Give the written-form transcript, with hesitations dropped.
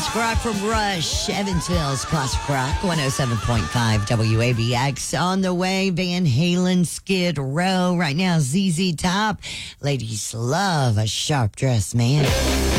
Classic rock from Rush, Evansville's Classic Rock, 107.5 WABX. On the way, Van Halen, Skid Row. Right now, ZZ Top. Ladies love a sharp dressed man.